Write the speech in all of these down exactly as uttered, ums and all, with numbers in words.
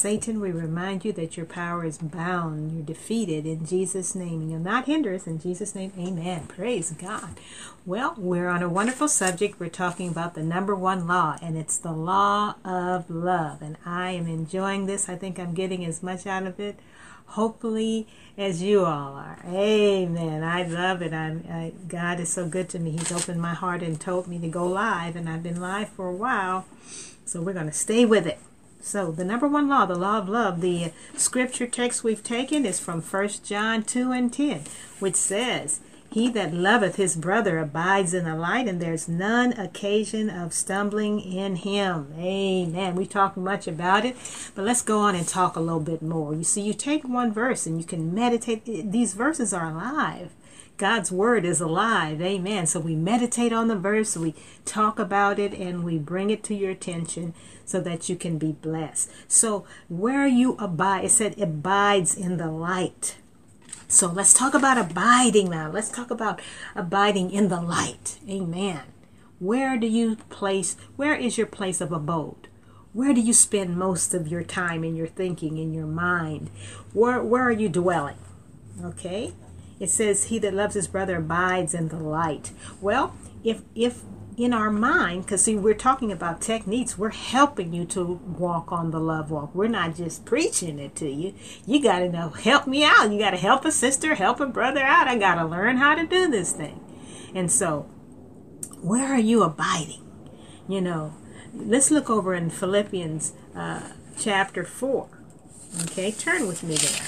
Satan, we remind you that your power is bound. You're defeated in Jesus' name. And you'll not hinder us in Jesus' name. Amen. Praise God. Well, we're on a wonderful subject. We're talking about the number one law, and it's the law of love. And I am enjoying this. I think I'm getting as much out of it, hopefully, as you all are. Amen. I love it. I, I, God is so good to me. He's opened my heart and told me to go live, and I've been live for a while. So we're going to stay with it. So the number one law, the law of love, the scripture text we've taken is from First John two and ten, which says, he that loveth his brother abides in the light, and there's none occasion of stumbling in him. Amen. We talked much about it, but let's go on and talk a little bit more. You see, you take one verse and you can meditate. These verses are alive. God's word is alive. Amen. So we meditate on the verse, we talk about it, and we bring it to your attention so that you can be blessed. So where you abide, it said abides in the light. So let's talk about abiding now. Let's talk about abiding in the light. Amen. Where do you place, where is your place of abode? Where do you spend most of your time in your thinking, in your mind? Where, where are you dwelling? Okay. It says, he that loves his brother abides in the light. Well, if if in our mind, because see, we're talking about techniques, we're helping you to walk on the love walk. We're not just preaching it to you. You got to know, help me out. You got to help a sister, help a brother out. I got to learn how to do this thing. And so, where are you abiding? You know, let's look over in Philippians uh, chapter four. Okay, turn with me there.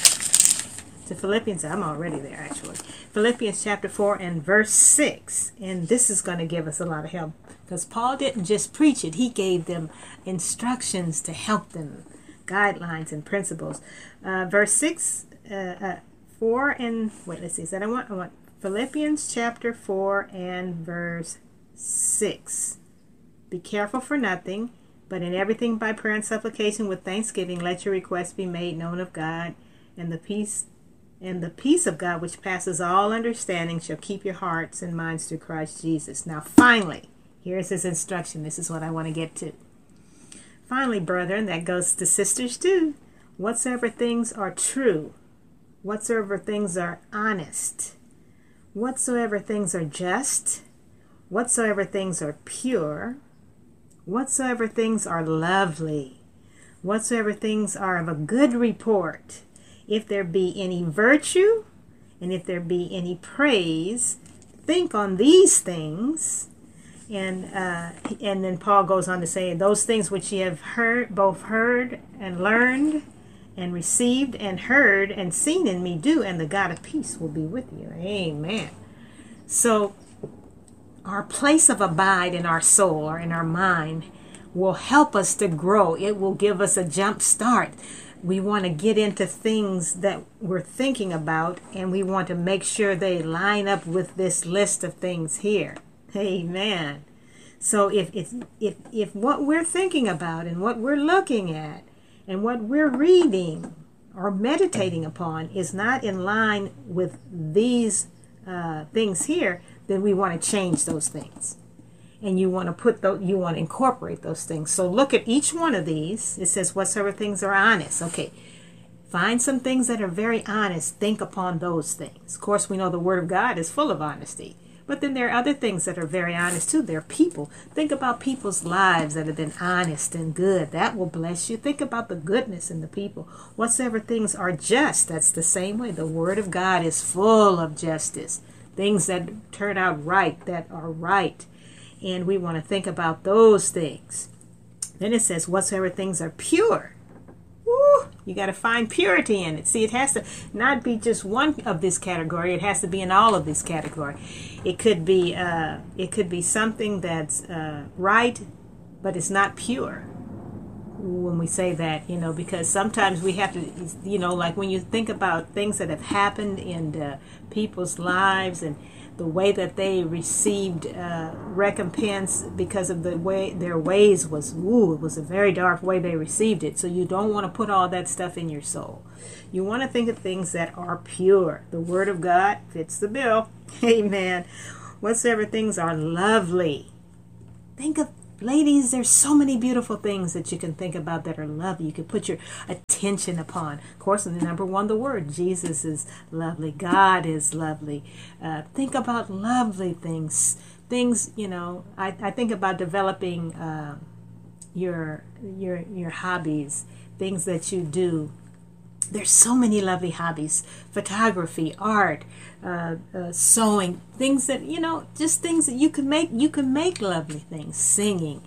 To Philippians, I'm already there actually. Philippians chapter four and verse six. And this is going to give us a lot of help, because Paul didn't just preach it. He gave them instructions to help them, guidelines and principles. Uh, verse six, uh, uh, four and, wait, let's see. Is that I want, I want Philippians chapter four and verse six. Be careful for nothing, but in everything by prayer and supplication with thanksgiving, let your requests be made known of God, and the peace And the peace of God, which passes all understanding, shall keep your hearts and minds through Christ Jesus. Now, finally, here's his instruction. This is what I want to get to. Finally, brethren, that goes to sisters too. Whatsoever things are true, whatsoever things are honest, whatsoever things are just, whatsoever things are pure, whatsoever things are lovely, whatsoever things are of a good report, if there be any virtue, and if there be any praise, think on these things. And uh, and then Paul goes on to say, those things which ye have heard, both heard and learned and received and heard and seen in me, do, and the God of peace will be with you. Amen. So our place of abide in our soul or in our mind will help us to grow. It will give us a jump start. We want to get into things that we're thinking about, and we want to make sure they line up with this list of things here. Amen. So if if if, if what we're thinking about and what we're looking at and what we're reading or meditating upon is not in line with these uh, things here, then we want to change those things. And you want to put those, you want to incorporate those things. So look at each one of these. It says whatsoever things are honest. Okay, find some things that are very honest. Think upon those things. Of course, we know the Word of God is full of honesty. But then there are other things that are very honest too. There are people. Think about people's lives that have been honest and good. That will bless you. Think about the goodness in the people. Whatsoever things are just. That's the same way. The Word of God is full of justice. Things that turn out right, that are right. And we want to think about those things. Then it says, whatsoever things are pure. Woo, you got to find purity in it. See, it has to not be just one of this category. It has to be in all of this category. It could be, uh, it could be something that's uh, right, but it's not pure. When we say that, you know, because sometimes we have to, you know, like when you think about things that have happened in uh, people's lives and the way that they received uh, recompense because of the way their ways was, ooh, it was a very dark way they received it. So you don't want to put all that stuff in your soul. You want to think of things that are pure. The Word of God fits the bill. Amen. Whatsoever things are lovely. Think of ladies, there's so many beautiful things that you can think about that are lovely. You can put your attention upon. Of course, in the number one, the word, Jesus is lovely. God is lovely. Uh, think about lovely things. Things, you know, I, I think about developing uh, your your your hobbies, things that you do. There's so many lovely hobbies: photography, art, uh, uh, sewing, things that, you know, just things that you can make. You can make lovely things. Singing.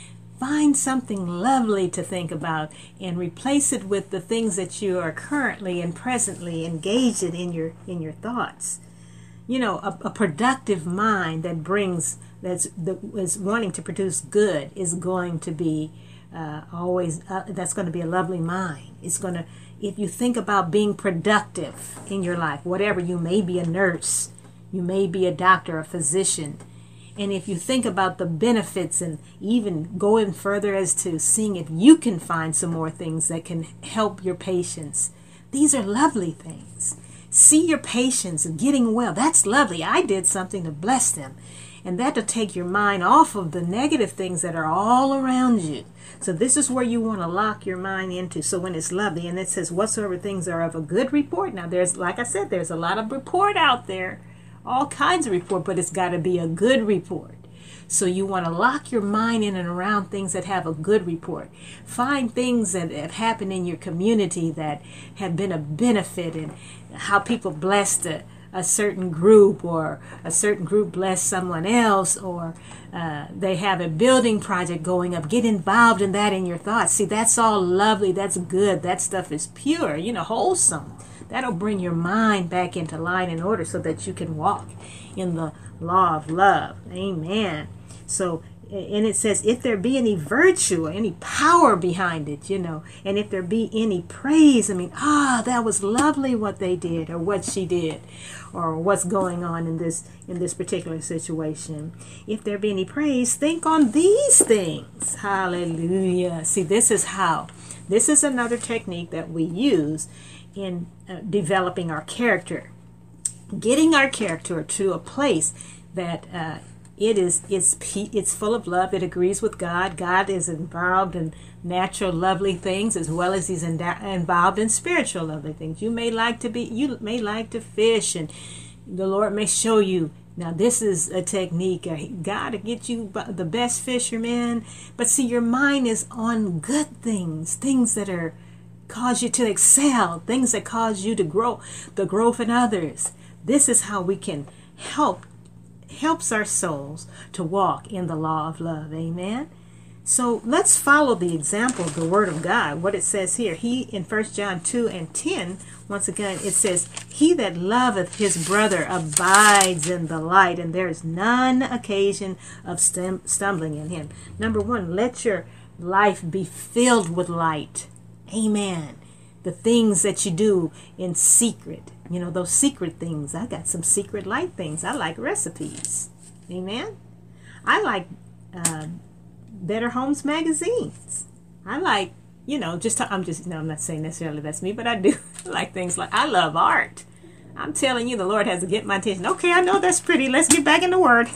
Find something lovely to think about and replace it with the things that you are currently and presently engaged in in your in your thoughts. You know, a, a productive mind that brings that's that is wanting to produce good is going to be uh, always. Uh, that's going to be a lovely mind. It's going to. If you think about being productive in your life, whatever, you may be a nurse, you may be a doctor, a physician, and if you think about the benefits and even going further as to seeing if you can find some more things that can help your patients, these are lovely things. See your patients getting well. That's lovely. I did something to bless them. And that'll take your mind off of the negative things that are all around you. So this is where you want to lock your mind into. So when it's lovely, and it says whatsoever things are of a good report. Now there's, like I said, there's a lot of report out there, all kinds of report, but it's got to be a good report. So you want to lock your mind in and around things that have a good report. Find things that have happened in your community that have been a benefit, and how people blessed a, a certain group, or a certain group blessed someone else, or uh, they have a building project going up. Get involved in that in your thoughts. See, that's all lovely. That's good. That stuff is pure, you know, wholesome. That'll bring your mind back into line and order so that you can walk in the law of love. Amen. So, and it says, if there be any virtue or any power behind it, you know, and if there be any praise, I mean, ah, that was lovely what they did, or what she did, or what's going on in this in this particular situation. If there be any praise, think on these things. Hallelujah. See, this is how. This is another technique that we use in uh, developing our character, getting our character to a place that uh, it is it's it's full of love. It agrees with God. God is involved in natural lovely things as well as He's in, involved in spiritual lovely things. You may like to be you may like to fish, and the Lord may show you. Now this is a technique. Uh, God to get you the best fisherman, but see, your mind is on good things, things that are cause you to excel, things that cause you to grow, the growth in others. This is how we can help helps our souls to walk in the law of love. Amen. So let's follow the example of the Word of God. What it says here, he in First John two and ten, once again, it says, he that loveth his brother abides in the light, and there is none occasion of stum- stumbling in him. Number one, let your life be filled with light. Amen. The things that you do in secret, you know, those secret things. I got some secret light things. I like recipes. Amen. I like uh, Better Homes magazines. I like, you know, just, to, I'm just, no, I'm not saying necessarily that's me, but I do like things like, I love art. I'm telling you, the Lord has to get my attention. Okay, I know that's pretty. Let's get back in the Word.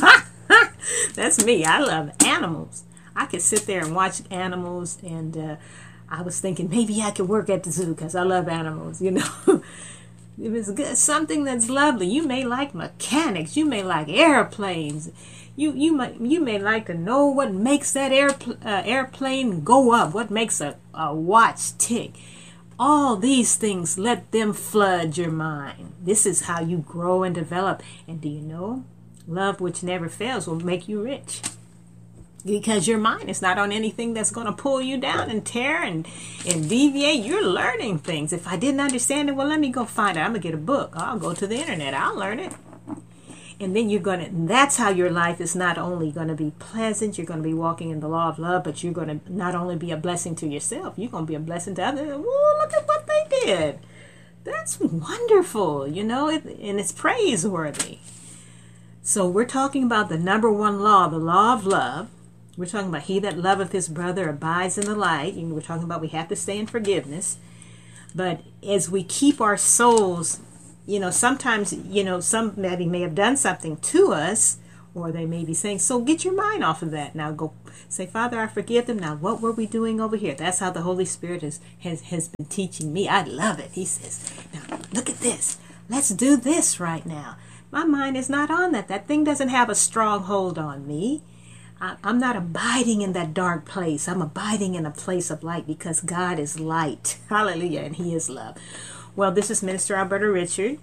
That's me. I love animals. I could sit there and watch animals, and uh, I was thinking maybe I could work at the zoo because I love animals, you know. If it's good, something that's lovely. You may like mechanics. You may like airplanes. You you might you may like to know what makes that airpl- uh, airplane go up. What makes a, a watch tick. All these things, let them flood your mind. This is how you grow and develop. And do you know, love which never fails will make you rich. Because your mind is not on anything that's going to pull you down and tear and, and deviate. You're learning things. If I didn't understand it, well, let me go find it. I'm going to get a book. I'll go to the internet. I'll learn it. And then you're going to, that's how your life is not only going to be pleasant, you're going to be walking in the law of love, but you're going to not only be a blessing to yourself, you're going to be a blessing to others. Whoa, look at what they did. That's wonderful, you know, it, and it's praiseworthy. So we're talking about the number one law, the law of love. We're talking about he that loveth his brother abides in the light. You know, we're talking about we have to stay in forgiveness. But as we keep our souls, you know, sometimes, you know, somebody may have done something to us, Or they may be saying, so get your mind off of that. Now go say, Father, I forgive them. Now what were we doing over here? That's how the Holy Spirit has, has, has been teaching me. I love it. He says, now look at this. Let's do this right now. My mind is not on that. That thing doesn't have a strong hold on me. I, I'm not abiding in that dark place. I'm abiding in a place of light because God is light. Hallelujah. And He is love. Well, this is Minister Alberta Richard.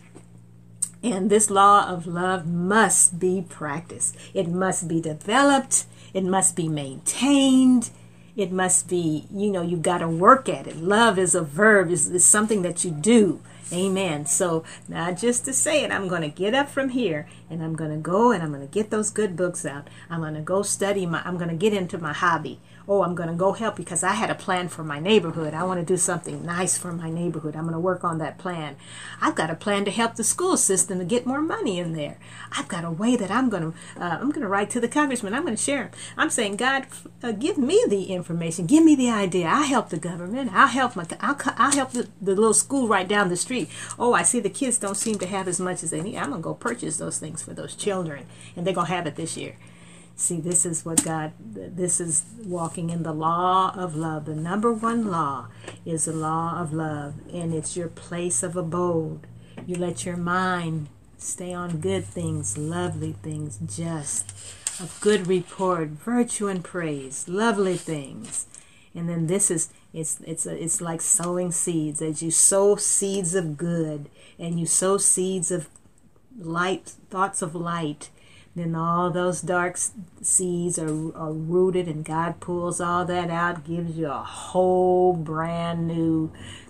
And this law of love must be practiced. It must be developed. It must be maintained. It must be, you know, you've got to work at it. Love is a verb, is is something that you do. Amen. So now just to say it, I'm going to get up from here and I'm going to go and I'm going to get those good books out. I'm going to go study my, I'm going to get into my hobby. Oh, I'm going to go help because I had a plan for my neighborhood. I want to do something nice for my neighborhood. I'm going to work on that plan. I've got a plan to help the school system to get more money in there. I've got a way that I'm going to, uh, I'm going to write to the congressman. I'm going to share. I'm saying, God, uh, give me the information. Give me the idea. I'll help the government. I'll help my, I'll, I'll help the, the little school right down the street. Oh, I see the kids don't seem to have as much as they need. I'm going to go purchase those things for those children, and they're going to have it this year. See, this is what God, this is walking in the law of love. The number one law is the law of love, and it's your place of abode. You let your mind stay on good things, lovely things, just, of good report, virtue and praise, lovely things. And then this is, it's it's a, it's like sowing seeds. As you sow seeds of good, and you sow seeds of light, thoughts of light, then all those dark seeds are, are rooted, and God pulls all that out, gives you a whole brand new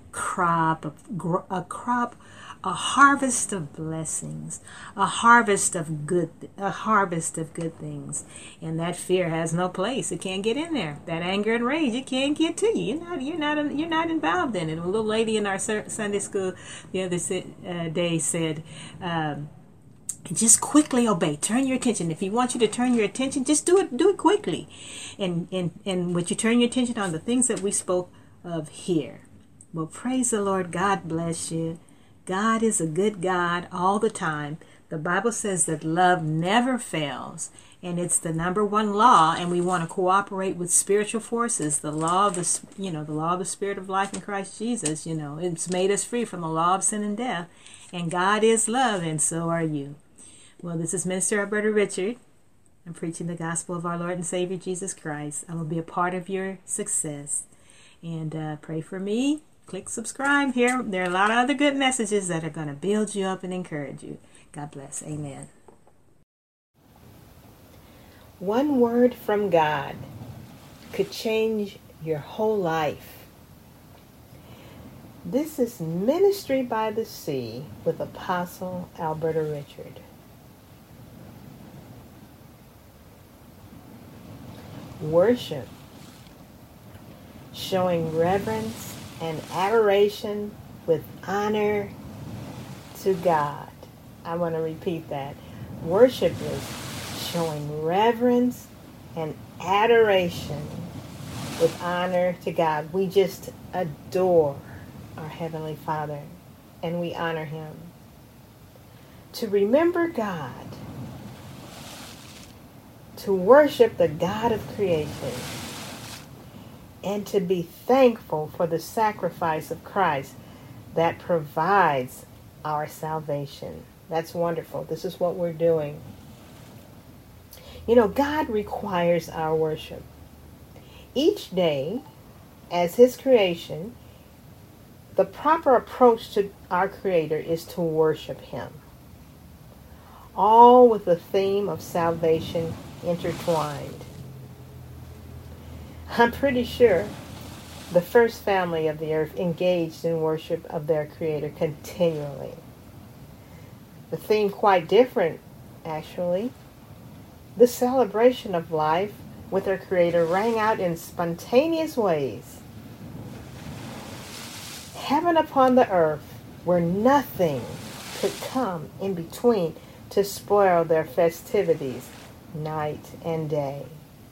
crop, of, a crop, a harvest of blessings, a harvest of good, a harvest of good things. And that fear has no place; it can't get in there. That anger and rage, it can't get to you. You're not, you're not, you're not involved in it. A little lady in our Sunday school the other uh, day said. Um, Just quickly obey. Turn your attention. If He wants you to turn your attention, just do it. Do it quickly. And and and would you turn your attention on the things that we spoke of here? Well, praise the Lord. God bless you. God is a good God all the time. The Bible says that love never fails, and it's the number one law. And we want to cooperate with spiritual forces. The law of the you know the law of the Spirit of life in Christ Jesus. You know, it's made us free from the law of sin and death. And God is love, and so are you. Well, this is Minister Alberta Richard. I'm preaching the gospel of our Lord and Savior Jesus Christ. I will be a part of your success. And uh, pray for me. Click subscribe here. There are a lot of other good messages that are going to build you up and encourage you. God bless. Amen. One word from God could change your whole life. This is Ministry by the Sea with Apostle Alberta Richard. Worship, showing reverence and adoration with honor to God. I want to repeat that. Worship is showing reverence and adoration with honor to God. We just adore our Heavenly Father, and we honor Him. To remember God, to worship the God of creation, and to be thankful for the sacrifice of Christ that provides our salvation. That's wonderful. This is what we're doing. You know, God requires our worship. Each day, as His creation, the proper approach to our Creator is to worship Him. All with the theme of salvation intertwined. I'm pretty sure the first family of the earth engaged in worship of their Creator continually. The theme quite different, actually. The celebration of life with their Creator rang out in spontaneous ways. Heaven upon the earth, where nothing could come in between to spoil their festivities night and day.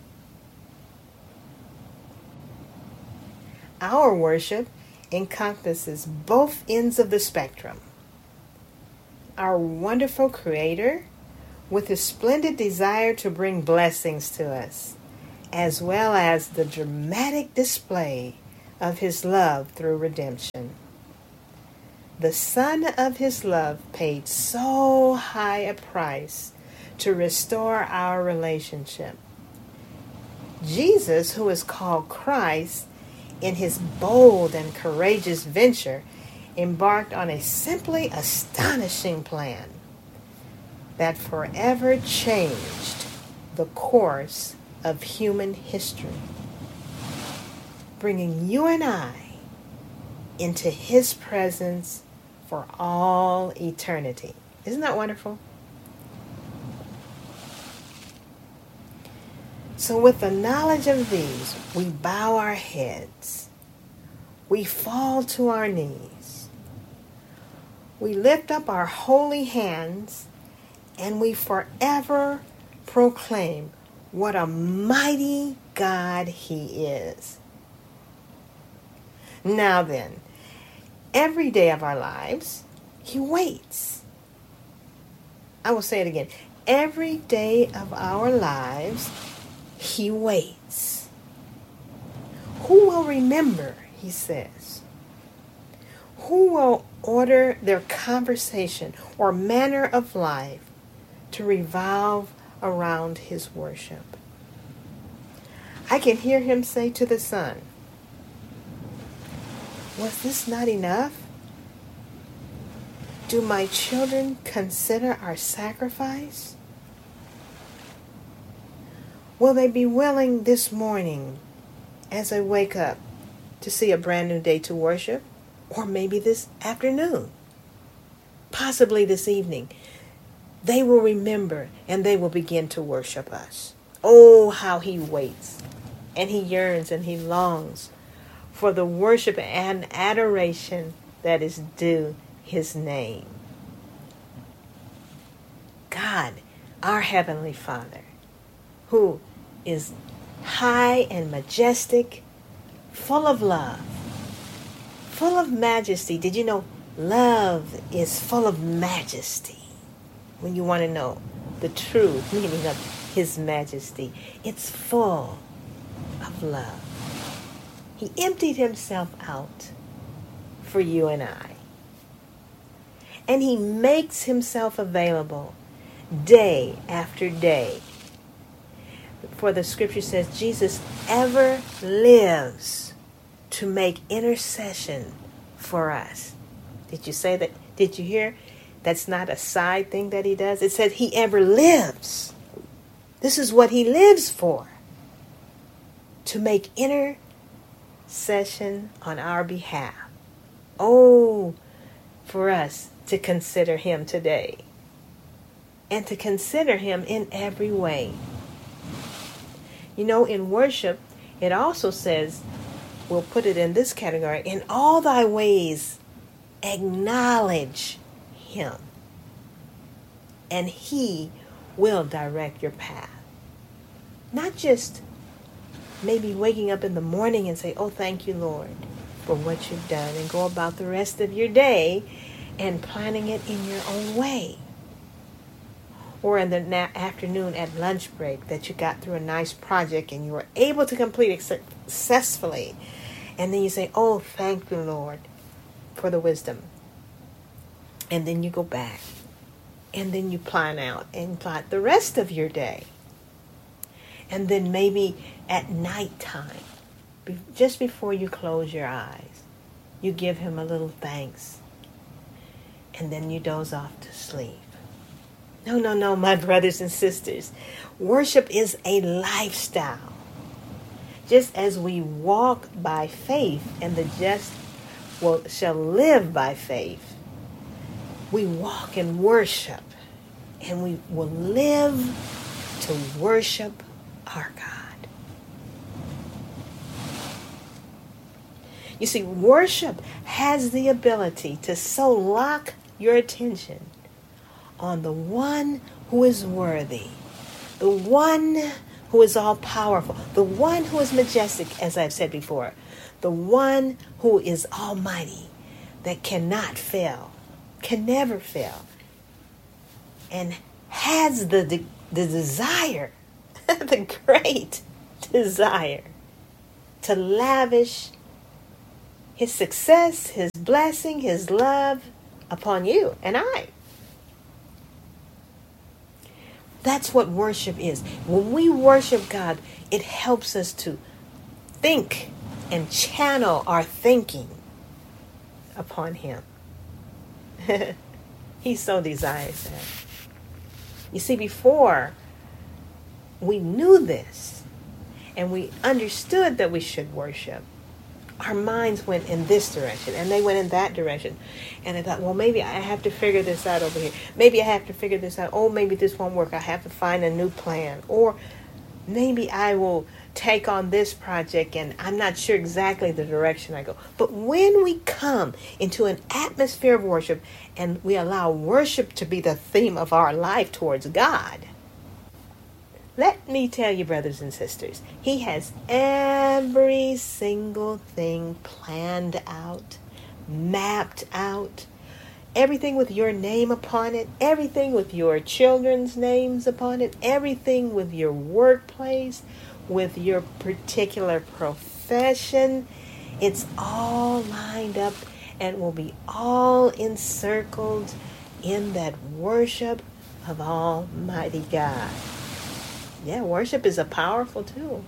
Our worship encompasses both ends of the spectrum. Our wonderful Creator, with his splendid desire to bring blessings to us, as well as the dramatic display of his love through redemption. The Son of his love paid so high a price to restore our relationship. Jesus, who is called Christ, in his bold and courageous venture, embarked on a simply astonishing plan that forever changed the course of human history, bringing you and I into his presence for all eternity. Isn't that wonderful? So with the knowledge of these, we bow our heads. We fall to our knees. We lift up our holy hands, and we forever proclaim what a mighty God he is. Now then, every day of our lives, he waits. I will say it again. Every day of our lives, he waits. Who will remember, he says? Who will order their conversation or manner of life to revolve around his worship? I can hear him say to the Son, was this not enough? Do my children consider our sacrifice? Will they be willing this morning as I wake up to see a brand new day to worship? Or maybe this afternoon, possibly this evening, they will remember and they will begin to worship us. Oh, how he waits and he yearns and he longs for the worship and adoration that is due his name. God, our Heavenly Father, who is high and majestic, full of love, full of majesty. Did you know love is full of majesty? When you want to know the true meaning of his majesty, it's full of love. He emptied himself out for you and I. And he makes himself available day after day. For the scripture says Jesus ever lives to make intercession for us. Did you say that? Did you hear? That's not a side thing that he does. It said he ever lives. This is what he lives for. To make intercession on our behalf. Oh, for us to consider him today. And to consider him in every way. You know, in worship, it also says, we'll put it in this category, in all thy ways, acknowledge him, and he will direct your path. Not just maybe waking up in the morning and say, oh, thank you, Lord, for what you've done, and go about the rest of your day and planning it in your own way. Or in the na- afternoon at lunch break that you got through a nice project and you were able to complete it successfully. And then you say, oh, thank you, Lord, for the wisdom. And then you go back. And then you plan out and plot the rest of your day. And then maybe at nighttime, just before you close your eyes, you give him a little thanks. And then you doze off to sleep. No, no, no, my brothers and sisters. Worship is a lifestyle. Just as we walk by faith and the just will, shall live by faith, we walk in worship and we will live to worship our God. You see, worship has the ability to so lock your attention on the one who is worthy, the one who is all-powerful, the one who is majestic, as I've said before, the one who is almighty, that cannot fail, can never fail, and has the, the, the desire, the great desire to lavish his success, his blessing, his love upon you and I. That's what worship is. When we worship God, it helps us to think and channel our thinking upon him. He so desires that. You see, before we knew this and we understood that we should worship, our minds went in this direction and they went in that direction. And I thought, well, maybe I have to figure this out over here. Maybe I have to figure this out. Oh, maybe this won't work. I have to find a new plan. Or maybe I will take on this project and I'm not sure exactly the direction I go. But when we come into an atmosphere of worship and we allow worship to be the theme of our life towards God, let me tell you, brothers and sisters, he has every single thing planned out, mapped out, everything with your name upon it, everything with your children's names upon it, everything with your workplace, with your particular profession. It's all lined up and will be all encircled in that worship of Almighty God. Yeah, worship is a powerful tool.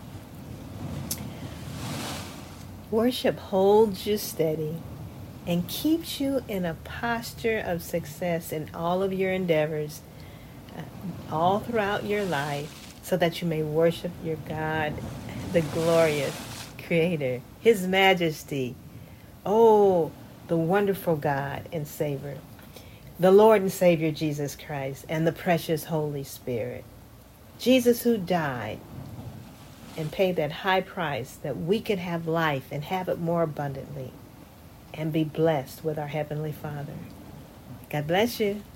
Worship holds you steady and keeps you in a posture of success in all of your endeavors, uh, all throughout your life, so that you may worship your God, the glorious Creator, His Majesty. Oh, the wonderful God and Savior, the Lord and Savior Jesus Christ, and the precious Holy Spirit. Jesus, who died and paid that high price that we could have life and have it more abundantly and be blessed with our Heavenly Father. God bless you.